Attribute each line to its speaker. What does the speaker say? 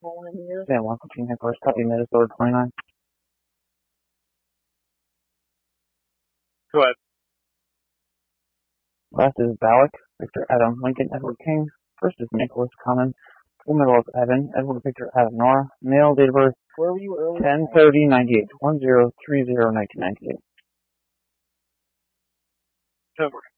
Speaker 1: Sam 115 headquarters, copy Minnesota 29.
Speaker 2: Go ahead.
Speaker 1: Last is Ballack, Victor Adam Lincoln Edward King. First is Nicholas Common. Full middle is Evan Edward Victor Adam Nora. Male, date of birth 10/30/98. 10/30/1998.
Speaker 2: Over.